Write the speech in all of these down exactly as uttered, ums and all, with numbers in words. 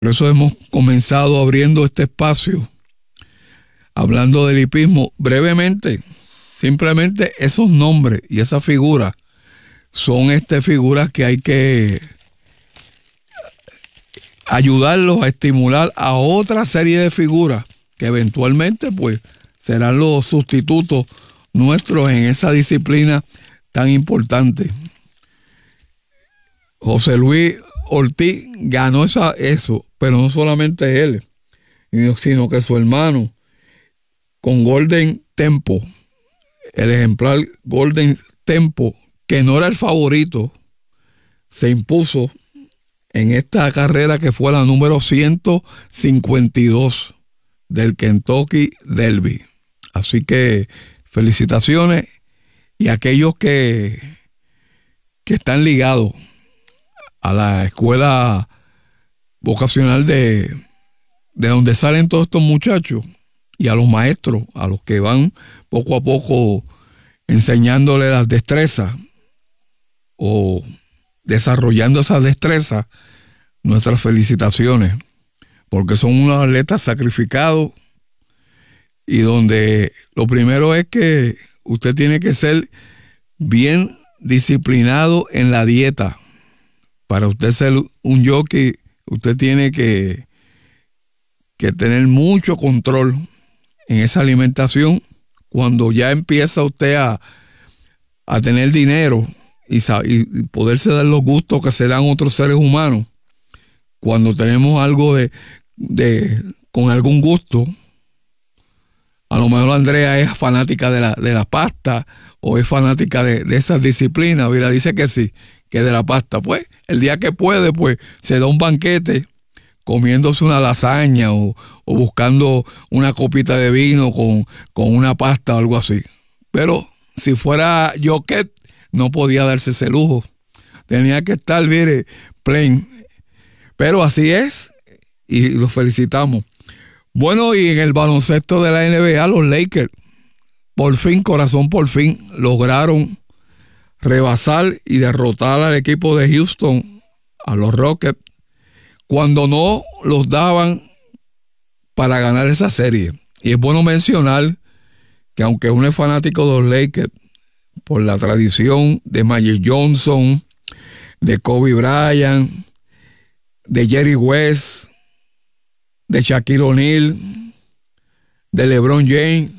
Por eso hemos comenzado abriendo este espacio, hablando del hipismo brevemente. Simplemente esos nombres y esas figuras son este, figuras que hay que ayudarlos a estimular a otra serie de figuras que eventualmente pues serán los sustitutos nuestros en esa disciplina tan importante. José Luis Ortiz ganó esa, eso, pero no solamente él, sino que su hermano con Golden Tempo, el ejemplar Golden Tempo, que no era el favorito, se impuso en esta carrera que fue la número ciento cincuenta y dos del Kentucky Derby. Así que felicitaciones, y aquellos que, que están ligados a la escuela vocacional de, de donde salen todos estos muchachos, y a los maestros, a los que van poco a poco enseñándole las destrezas o desarrollando esas destrezas, nuestras felicitaciones, porque son unos atletas sacrificados, y donde lo primero es que usted tiene que ser bien disciplinado en la dieta. Para usted ser un jockey, usted tiene que, que tener mucho control en esa alimentación. Cuando ya empieza usted a, a tener dinero y, y poderse dar los gustos que se dan otros seres humanos, cuando tenemos algo de, de con algún gusto, a lo mejor Andrea es fanática de la, de la pasta, o es fanática de, de esas disciplinas, mira, dice que sí, que de la pasta. Pues el día que puede, pues se da un banquete comiéndose una lasaña o, o buscando una copita de vino con, con una pasta o algo así. Pero si fuera Jockey, no podía darse ese lujo. Tenía que estar, mire, plain. Pero así es, y los felicitamos. Bueno, y en el baloncesto de la N B A, los Lakers, por fin, corazón, por fin, lograron rebasar y derrotar al equipo de Houston, a los Rockets, cuando no los daban para ganar esa serie. Y es bueno mencionar que aunque uno es fanático de los Lakers por la tradición de Magic Johnson, de Kobe Bryant, de Jerry West, de Shaquille O'Neal, de LeBron James,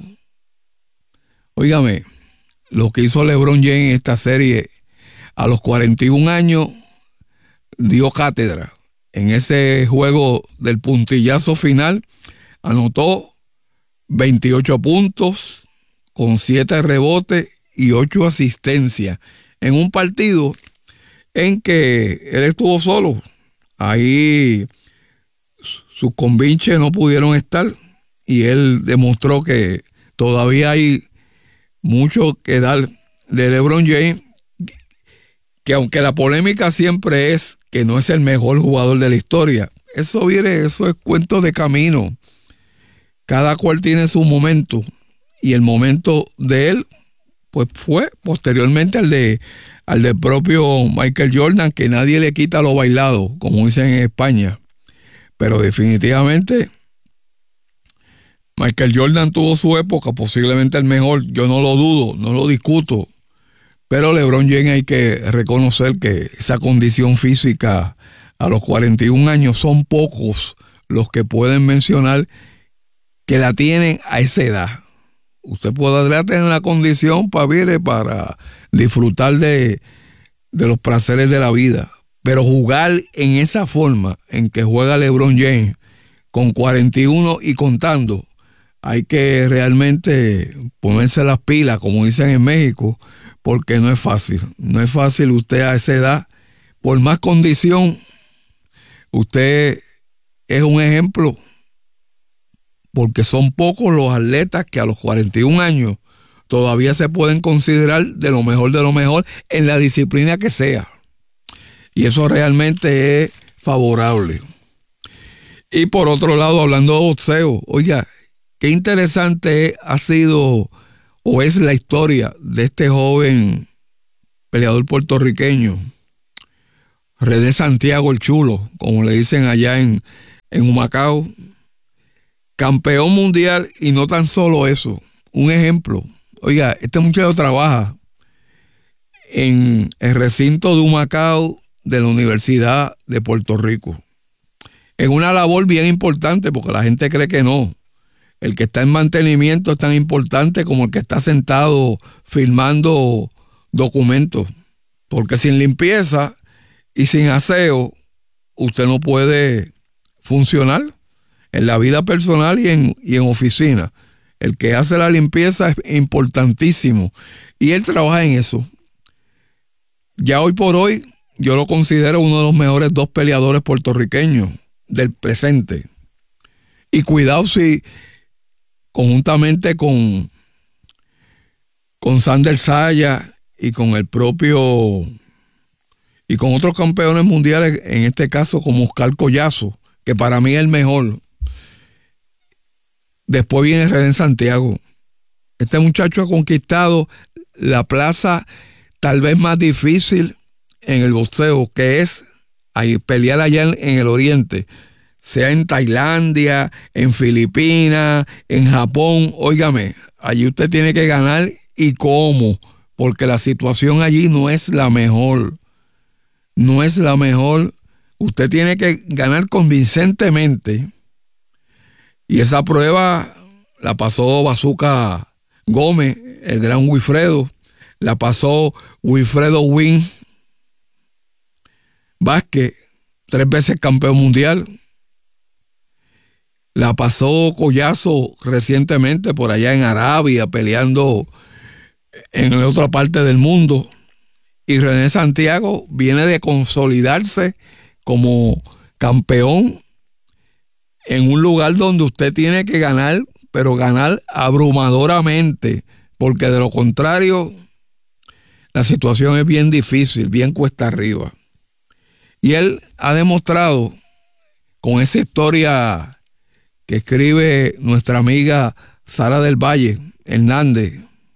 óigame, lo que hizo LeBron James en esta serie a los cuarenta y un años dio cátedra. En ese juego del puntillazo final anotó veintiocho puntos con siete rebotes y ocho asistencias en un partido en que él estuvo solo. Ahí sus convinches no pudieron estar, y él demostró que todavía hay mucho que dar de LeBron James, que aunque la polémica siempre es que no es el mejor jugador de la historia, eso viene, eso es cuento de camino. Cada cual tiene su momento, y el momento de él pues fue posteriormente al de al del propio Michael Jordan, que nadie le quita lo bailado, como dicen en España. Pero definitivamente Michael Jordan tuvo su época, posiblemente el mejor, yo no lo dudo, no lo discuto. Pero LeBron James, hay que reconocer que esa condición física a los cuarenta y un años, son pocos los que pueden mencionar que la tienen a esa edad. Usted podrá tener una condición para, mire, para disfrutar de, de los placeres de la vida, pero jugar en esa forma en que juega LeBron James, con cuarenta y uno y contando, hay que realmente ponerse las pilas, como dicen en México, porque no es fácil. No es fácil usted a esa edad, por más condición, usted es un ejemplo, porque son pocos los atletas que a los cuarenta y un años todavía se pueden considerar de lo mejor de lo mejor en la disciplina que sea. Y eso realmente es favorable. Y por otro lado, hablando de boxeo, oiga, qué interesante ha sido o es la historia de este joven peleador puertorriqueño, René Santiago el Chulo, como le dicen allá en, en Humacao, campeón mundial, y no tan solo eso, un ejemplo. Oiga, este muchacho trabaja en el recinto de Humacao de la Universidad de Puerto Rico, en una labor bien importante, porque la gente cree que no. El que está en mantenimiento es tan importante como el que está sentado firmando documentos, porque sin limpieza y sin aseo usted no puede funcionar en la vida personal y en, y en oficina. El que hace la limpieza es importantísimo y él trabaja en eso. Ya hoy por hoy yo lo considero uno de los mejores dos peleadores puertorriqueños del presente. Y cuidado si conjuntamente con, con Sander Saya y con el propio y con otros campeones mundiales, en este caso como Oscar Collazo, que para mí es el mejor. Después viene René Santiago. Este muchacho ha conquistado la plaza tal vez más difícil en el boxeo, que es ahí, pelear allá en, en el oriente, sea en Tailandia, en Filipinas, en Japón. Óigame, allí usted tiene que ganar, y cómo, porque la situación allí no es la mejor. No es la mejor. Usted tiene que ganar convincentemente. Y esa prueba la pasó Bazooka Gómez, el gran Wilfredo. La pasó Wilfredo Win Vázquez, tres veces campeón mundial. La pasó Collazo recientemente por allá en Arabia, peleando en la otra parte del mundo. Y René Santiago viene de consolidarse como campeón en un lugar donde usted tiene que ganar, pero ganar abrumadoramente, porque de lo contrario la situación es bien difícil, bien cuesta arriba. Y él ha demostrado con esa historia que escribe nuestra amiga Sara del Valle Hernández,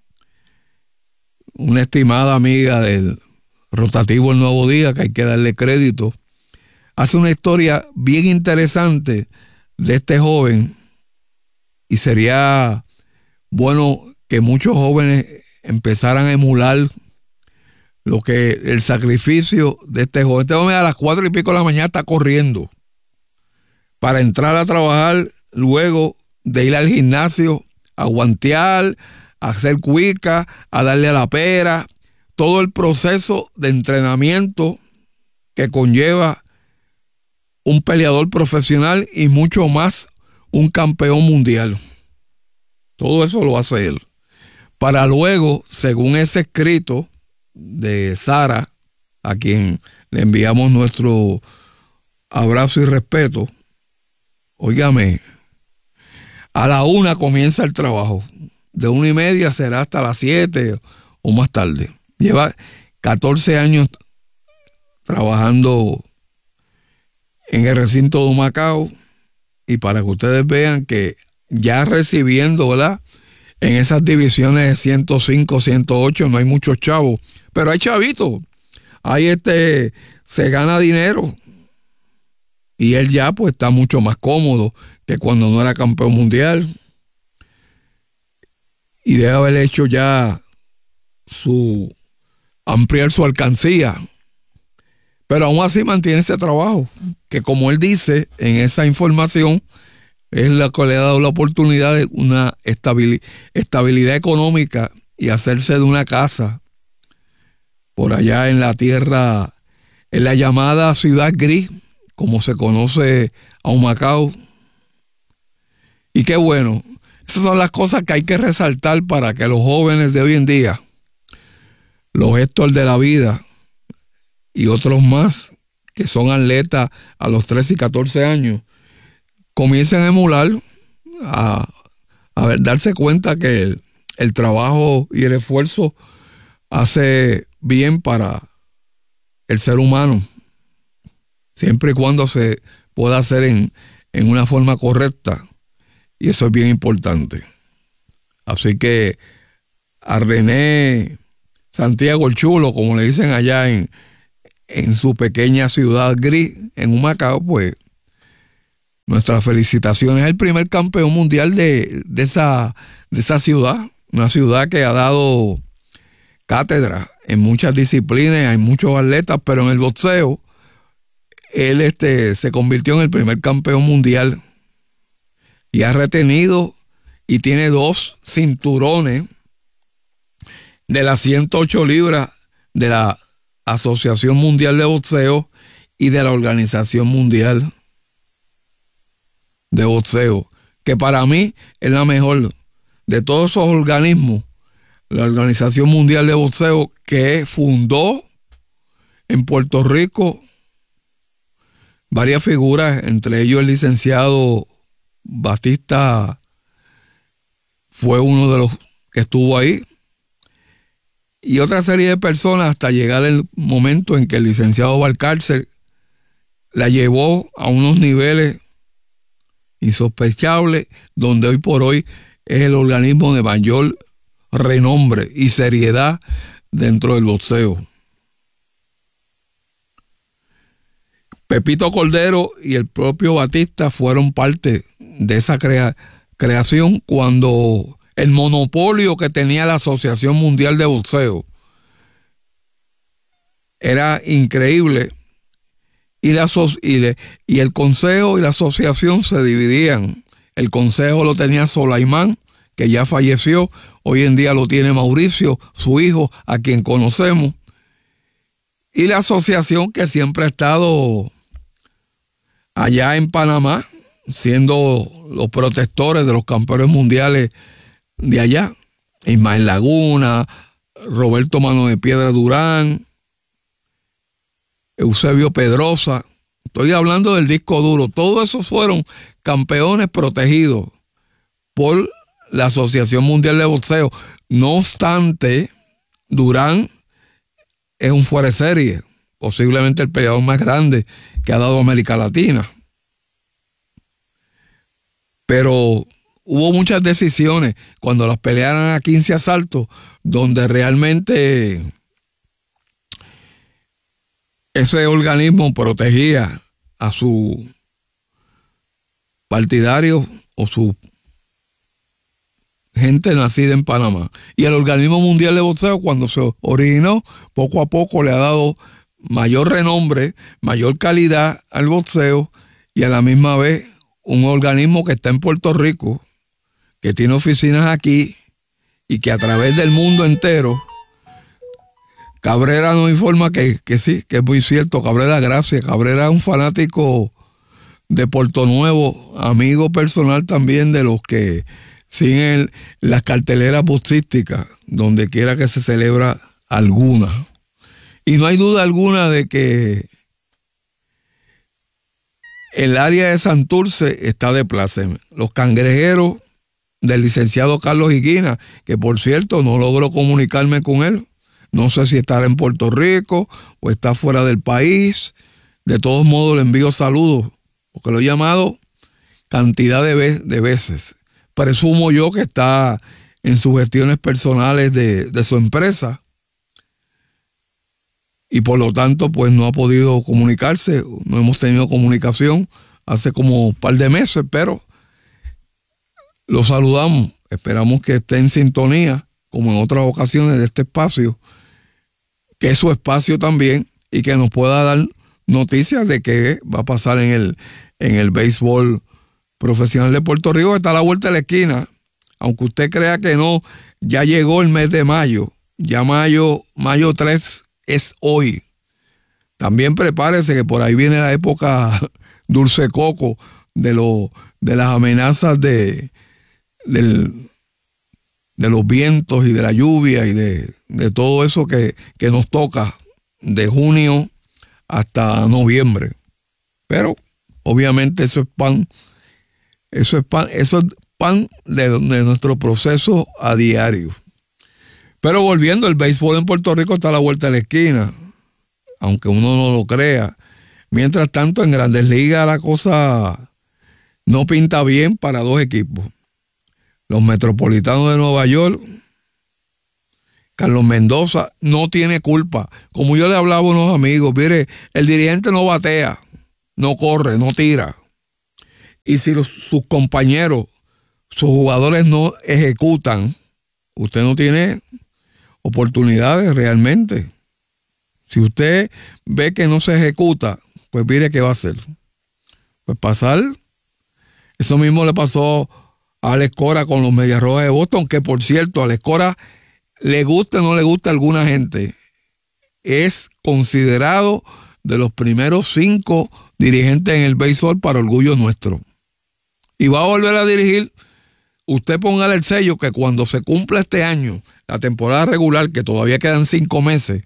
una estimada amiga del rotativo El Nuevo Día, que hay que darle crédito. Hace una historia bien interesante de este joven, y sería bueno que muchos jóvenes empezaran a emular lo que el sacrificio de este joven. Este joven a las cuatro y pico de la mañana está corriendo para entrar a trabajar, luego de ir al gimnasio a guantear, a hacer cuica, a darle a la pera, todo el proceso de entrenamiento que conlleva un peleador profesional y mucho más un campeón mundial. Todo eso lo hace él. Para luego, según ese escrito de Sara, a quien le enviamos nuestro abrazo y respeto, óigame, a la una comienza el trabajo. De una y media será hasta las siete o más tarde. Lleva catorce años trabajando en el recinto de Humacao, y para que ustedes vean que ya recibiendo, ¿verdad?, en esas divisiones de ciento cinco, ciento ocho no hay muchos chavos, pero hay chavitos. Ahí este, se gana dinero, y él ya pues está mucho más cómodo que cuando no era campeón mundial, y debe haber hecho ya su ampliar su alcancía, pero aún así mantiene ese trabajo, que como él dice en esa información, es la que le ha dado la oportunidad de una estabil- estabilidad económica y hacerse de una casa por allá en la tierra, en la llamada Ciudad Gris, como se conoce a Humacao. Y qué bueno, esas son las cosas que hay que resaltar para que los jóvenes de hoy en día, los Héctor de la vida y otros más que son atletas a los trece y catorce años, comiencen a emular, a, a ver, darse cuenta que el, el trabajo y el esfuerzo hace bien para el ser humano, siempre y cuando se pueda hacer en, en una forma correcta, y eso es bien importante. Así que a René Santiago el Chulo, como le dicen allá en, en su pequeña ciudad gris, en Humacao, pues Nuestras felicitaciones. Es el primer campeón mundial de, de, esa, de esa ciudad. Una ciudad que ha dado cátedra en muchas disciplinas, hay muchos atletas, pero en el boxeo, él este, se convirtió en el primer campeón mundial y ha retenido y tiene dos cinturones de las ciento ocho libras de la Asociación Mundial de Boxeo y de la Organización Mundial de Boxeo, que para mí es la mejor de todos esos organismos. La Organización Mundial de Boxeo, que fundó en Puerto Rico varias figuras, entre ellos el licenciado Batista fue uno de los que estuvo ahí, y otra serie de personas, hasta llegar el momento en que el licenciado Valcárcel la llevó a unos niveles insospechables, donde hoy por hoy es el organismo de mayor renombre y seriedad dentro del boxeo. Pepito Cordero y el propio Batista fueron parte de esa crea- creación cuando el monopolio que tenía la Asociación Mundial de Boxeo era increíble, y, la so- y, le- y el consejo y la asociación se dividían. El consejo lo tenía Solaimán, que ya falleció, hoy en día lo tiene Mauricio, su hijo, a quien conocemos, y la asociación, que siempre ha estado allá en Panamá, siendo los protectores de los campeones mundiales de allá, Ismael Laguna, Roberto Mano de Piedra Durán, Eusebio Pedrosa. Estoy hablando del disco duro. Todos esos fueron campeones protegidos por la Asociación Mundial de Boxeo. No obstante, Durán es un fuera de serie, posiblemente el peleador más grande que ha dado América Latina. Pero hubo muchas decisiones cuando las pelearan a quince asaltos, donde realmente ese organismo protegía a sus partidarios o su gente nacida en Panamá. Y el Organismo Mundial de Boxeo, cuando se originó, poco a poco le ha dado mayor renombre, mayor calidad al boxeo, y a la misma vez un organismo que está en Puerto Rico, que tiene oficinas aquí y que a través del mundo entero. Cabrera nos informa que, que sí, que es muy cierto. Cabrera, gracias. Cabrera es un fanático de Puerto Nuevo, amigo personal también de los que siguen el, las carteleras boxísticas, donde quiera que se celebra alguna. Y no hay duda alguna de que el área de Santurce está de pláceme. Los cangrejeros del licenciado Carlos Higuina, que por cierto no logro comunicarme con él. No sé si estará en Puerto Rico o está fuera del país. De todos modos le envío saludos, porque lo he llamado cantidad de, ve- de veces. Presumo yo que está en sus gestiones personales de, de su empresa, y por lo tanto pues no ha podido comunicarse. No hemos tenido comunicación hace como un par de meses, pero lo saludamos. Esperamos que esté en sintonía, como en otras ocasiones, de este espacio, que es su espacio también, y que nos pueda dar noticias de qué va a pasar en el, en el béisbol profesional de Puerto Rico, que está a la vuelta de la esquina. Aunque usted crea que no, ya llegó el mes de mayo. Ya mayo, mayo tres es hoy. También prepárese que por ahí viene la época dulce coco de, lo, de las amenazas de, del, de los vientos y de la lluvia y de, de todo eso que, que nos toca de junio hasta noviembre. Pero obviamente eso es pan, eso es pan, eso es pan de, de nuestro proceso a diario. Pero volviendo, el béisbol en Puerto Rico está a la vuelta de la esquina, aunque uno no lo crea. Mientras tanto, en Grandes Ligas la cosa no pinta bien para dos equipos. Los Metropolitanos de Nueva York, Carlos Mendoza no tiene culpa. Como yo le hablaba a unos amigos, mire, el dirigente no batea, no corre, no tira. Y si los, sus compañeros, sus jugadores no ejecutan, usted no tiene oportunidades realmente. Si usted ve que no se ejecuta, pues mire qué va a hacer. Pues pasar. Eso mismo le pasó a Alex Cora con los Medias Rojas de Boston, que por cierto, a Alex Cora, le gusta o no le gusta a alguna gente, es considerado de los primeros cinco dirigentes en el béisbol para orgullo nuestro. Y va a volver a dirigir. Usted póngale el sello que cuando se cumpla este año, la temporada regular, que todavía quedan cinco meses,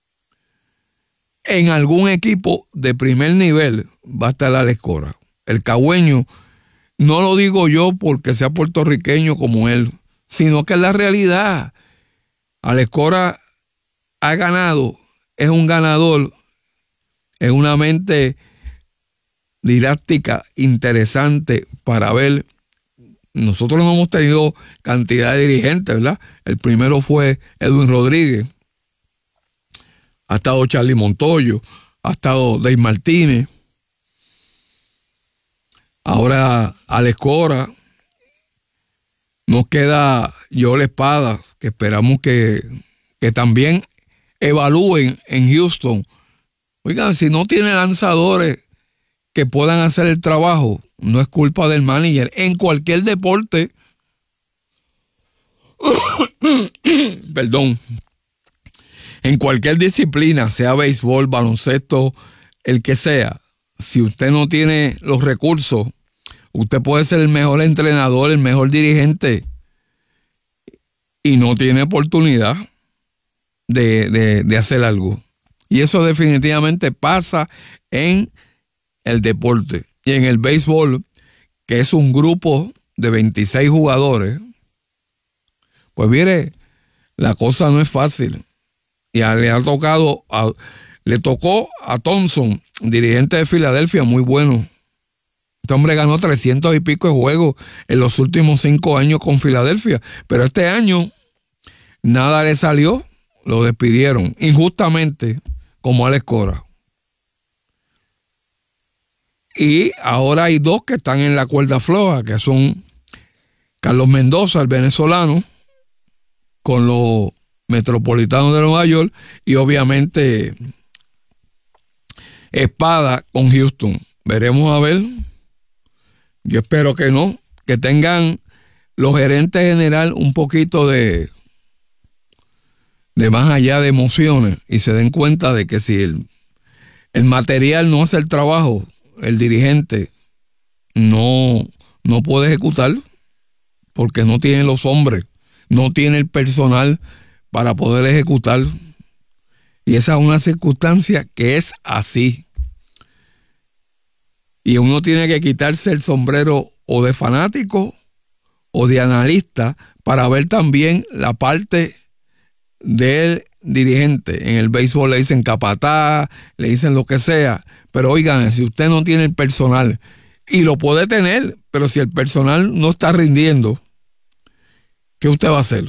en algún equipo de primer nivel va a estar Alex Cora. El cagüeño, no lo digo yo porque sea puertorriqueño como él, sino que es la realidad. Alex Cora ha ganado, es un ganador, es una mente didáctica interesante para ver. Nosotros no hemos tenido cantidad de dirigentes, ¿verdad? El primero fue Edwin Rodríguez, ha estado Charlie Montoyo, ha estado Dave Martínez, ahora Alex Cora, nos queda Joel Espada, que esperamos que, que también evalúen en Houston. Oigan, si no tiene lanzadores que puedan hacer el trabajo, no es culpa del manager. En cualquier deporte, perdón, en cualquier disciplina, sea béisbol, baloncesto, el que sea, si usted no tiene los recursos, usted puede ser el mejor entrenador, el mejor dirigente, y no tiene oportunidad de, de, de hacer algo. Y eso definitivamente pasa en el deporte. Y en el béisbol, que es un grupo de veintiséis jugadores, pues mire, la cosa no es fácil. Y a, le ha tocado, a, le tocó a Thompson, dirigente de Filadelfia, muy bueno. Este hombre ganó trescientos y pico de juegos en los últimos cinco años con Filadelfia. Pero este año nada le salió, lo despidieron injustamente, como Alex Cora. Y ahora hay dos que están en la cuerda floja, que son Carlos Mendoza, el venezolano, con los Metropolitanos de Nueva York, y obviamente Espada con Houston. Veremos a ver. Yo espero que no, que tengan los gerentes general un poquito de, de más allá de emociones y se den cuenta de que si el, el material no hace el trabajo, el dirigente no, no puede ejecutar porque no tiene los hombres, no tiene el personal para poder ejecutar. Y esa es una circunstancia que es así. Y uno tiene que quitarse el sombrero o de fanático o de analista para ver también la parte del dirigente. En el béisbol le dicen capataz, le dicen lo que sea. Pero oigan, si usted no tiene el personal, y lo puede tener, pero si el personal no está rindiendo, ¿qué usted va a hacer?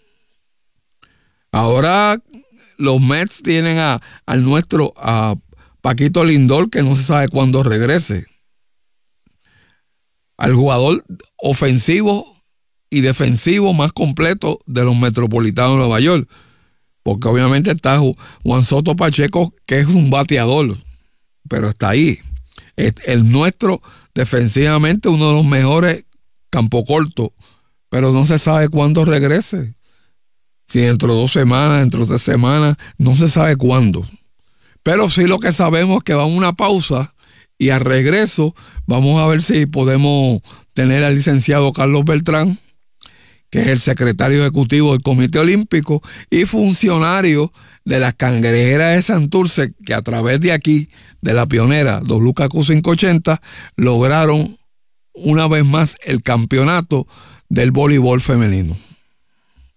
Ahora los Mets tienen a, al nuestro, a Paquito Lindor, que no se sabe cuándo regrese. Al jugador ofensivo y defensivo más completo de los Metropolitanos de Nueva York. Porque obviamente está Juan Soto Pacheco, que es un bateador, pero está ahí. El nuestro, defensivamente, uno de los mejores campo corto, pero no se sabe cuándo regrese. Si dentro de dos semanas, dentro de tres semanas, no se sabe cuándo. Pero sí lo que sabemos es que va a una pausa y al regreso vamos a ver si podemos tener al licenciado Carlos Beltrán, que es el secretario ejecutivo del Comité Olímpico y funcionario de las Cangrejeras de Santurce, que a través de aquí, de la pionera W K Q quinientos ochenta, lograron una vez más el campeonato del voleibol femenino.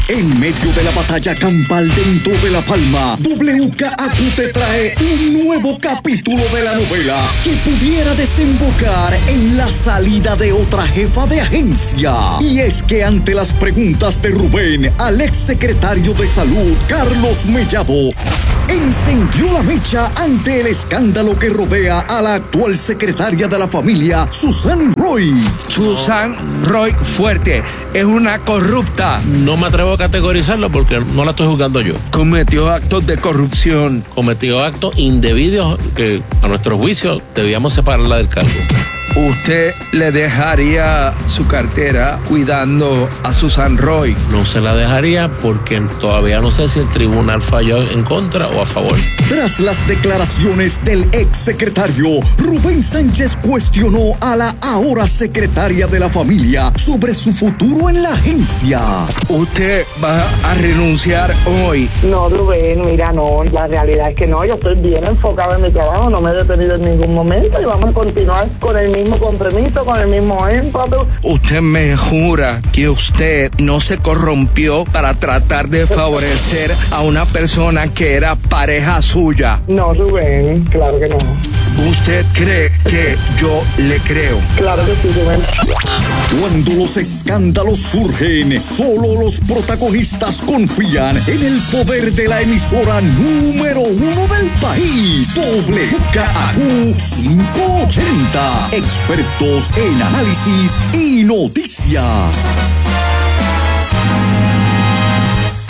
En medio de la batalla campal dentro de La Palma, W K A Q te trae un nuevo capítulo de la novela que pudiera desembocar en la salida de otra jefa de agencia. Y es que ante las preguntas de Rubén al exsecretario de Salud, Carlos Mellado, encendió la mecha ante el escándalo que rodea a la actual secretaria de la familia, Susan Roy. Susan Roy Fuerte es una corrupta. No me atrevo a categorizarlo porque no la estoy juzgando yo. Cometió actos de corrupción. Cometió actos indebidos que a nuestro juicio debíamos separarla del cargo. ¿Usted le dejaría su cartera cuidando a Susan Roy? No se la dejaría porque todavía no sé si el tribunal falló en contra o a favor. Tras las declaraciones del ex secretario, Rubén Sánchez cuestionó a la ahora secretaria de la familia sobre su futuro en la agencia. ¿Usted va a renunciar hoy? No, Rubén, mira, no, la realidad es que no, yo estoy bien enfocado en mi trabajo, no me he detenido en ningún momento y vamos a continuar con el mismo compromiso, con el mismo ímpetu. ¿Usted me jura que usted no se corrompió para tratar de favorecer a una persona que era pareja suya? No, Rubén, claro que no. ¿Usted cree que yo le creo? Claro que sí, Rubén. Cuando los escándalos surgen, solo los protagonistas confían en el poder de la emisora número uno del país, W K A Q quinientos ochenta. Expertos en análisis y noticias.